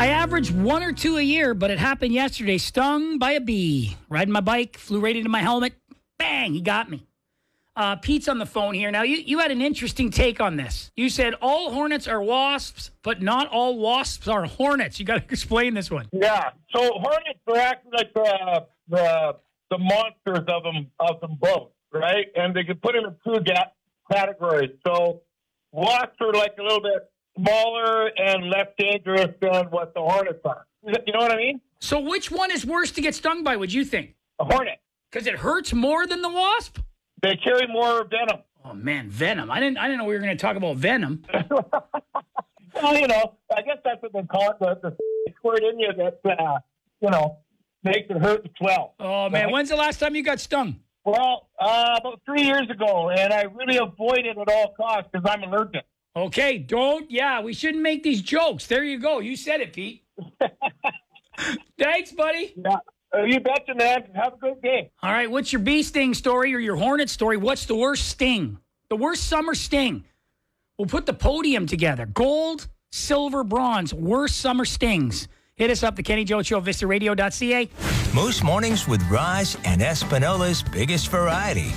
I average 1 or 2 a year, but it happened yesterday. Stung by a bee. Riding my bike, flew right into my helmet. Bang, he got me. Pete's on the phone here. Now, you had an interesting take on this. You said all hornets are wasps, but not all wasps are hornets. You got to explain this one. Yeah. So hornets are actually like the monsters of them both, right? And they can put them in two categories. So wasps are like a little bit smaller and less dangerous than what the hornets are. You know what I mean? So which one is worse to get stung by, would you think? A hornet. Because it hurts more than the wasp? They carry more venom. Oh, man, venom. I didn't know we were going to talk about venom. Well, I guess that's what they call it, the squirt in you that, makes it hurt and swell. Oh, man. Right? When's the last time you got stung? Well, about 3 years ago, and I really avoid it at all costs because I'm allergic. Okay, we shouldn't make these jokes. There you go. You said it, Pete. Thanks, buddy. Yeah. You betcha, man. Have a good day. All right, what's your bee sting story or your hornet story? What's the worst sting? The worst summer sting. We'll put the podium together. Gold, silver, bronze. Worst summer stings. Hit us up, the Kenny Joe Show, vistaradio.ca. Moose Mornings with Roz and Espinola's biggest variety.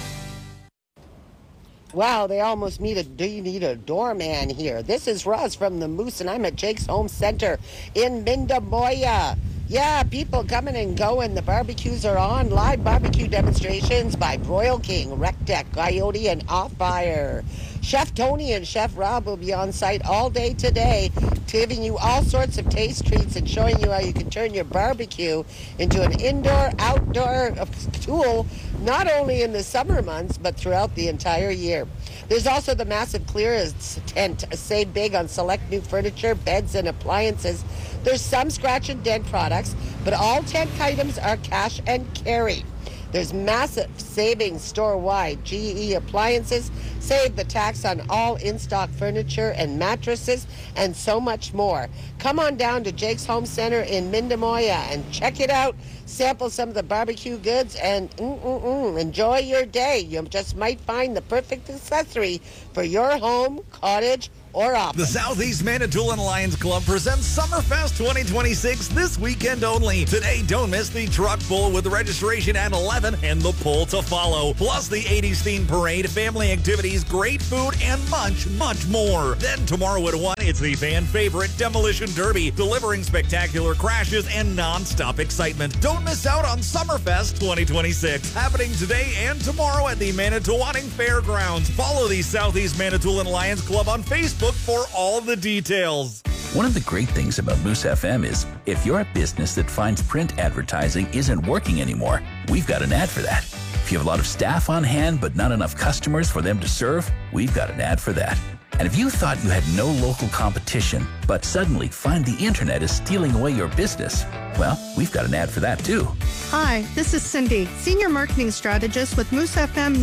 Wow, they almost need a doorman here. This is Roz from the Moose, and I'm at Jake's Home Center in Mindamoya. Yeah, people coming and going. The barbecues are on. Live barbecue demonstrations by Broil King, Rec Deck, Coyote, and Off Fire. Chef Tony and Chef Rob will be on site all day today, giving you all sorts of taste treats and showing you how you can turn your barbecue into an indoor-outdoor tool, not only in the summer months, but throughout the entire year. There's also the massive clearance tent, save big on select new furniture, beds, and appliances. There's some scratch and dent products, but all tent items are cash and carry. There's massive savings store-wide. GE Appliances save the tax on all in-stock furniture and mattresses and so much more. Come on down to Jake's Home Center in Mindamoya and check it out. Sample some of the barbecue goods and enjoy your day. You just might find the perfect accessory for your home, cottage, or office. The Southeast Manitoulin Lions Club presents Summerfest 2026 this weekend only. Today, don't miss the truck pull with the registration at 11 and the pull to follow. Plus the 80s theme parade, family activities, great food, and much, much more. Then tomorrow at 1, it's the fan favorite Demolition Derby, delivering spectacular crashes and non-stop excitement. Don't miss out on Summerfest 2026, happening today and tomorrow at the Manitowoc Fairgrounds. Follow the Southeast Manitoulin Lions Club on Facebook for all the details. One of the great things about Moose FM is if you're a business that finds print advertising isn't working anymore, we've got an ad for that. If you have a lot of staff on hand but not enough customers for them to serve, we've got an ad for that. And if you thought you had no local competition, but suddenly find the internet is stealing away your business, well, we've got an ad for that too. Hi, this is Cindy, Senior Marketing Strategist with Moose FM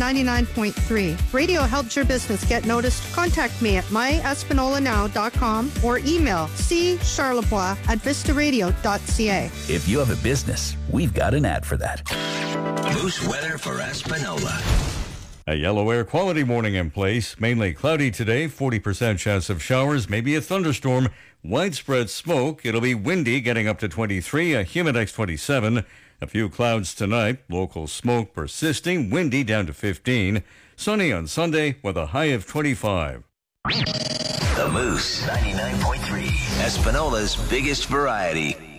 99.3. Radio helps your business get noticed. Contact me at myespinolanow.com or email ccharlebois@vistaradio.ca. If you have a business, we've got an ad for that. Moose weather for Espinola. A yellow air quality warning in place. Mainly cloudy today, 40% chance of showers, maybe a thunderstorm. Widespread smoke. It'll be windy, getting up to 23, a humidex 27. A few clouds tonight. Local smoke persisting, windy down to 15. Sunny on Sunday with a high of 25. The Moose 99.3, Espinola's biggest variety.